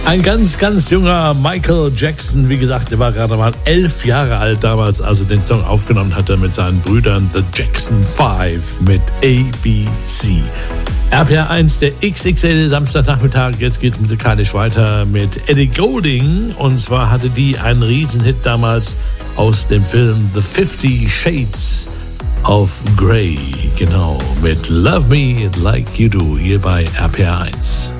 Ein ganz, ganz junger Michael Jackson, wie gesagt, der war gerade mal 11 Jahre alt damals, als er den Song aufgenommen hatte mit seinen Brüdern The Jackson 5 mit ABC. RPR1, der XXL Samstagnachmittag, jetzt geht's musikalisch weiter mit Ellie Goulding, und zwar hatte die einen Riesenhit damals aus dem Film The 50 Shades of Grey, genau, mit Love Me Like You Do hier bei RPR1.